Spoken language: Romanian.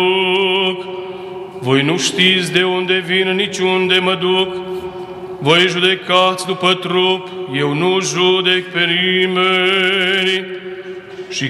Voi nu știți de unde vin, nici unde mă duc. Voi judecați după trup, eu nu judec pe nimeni.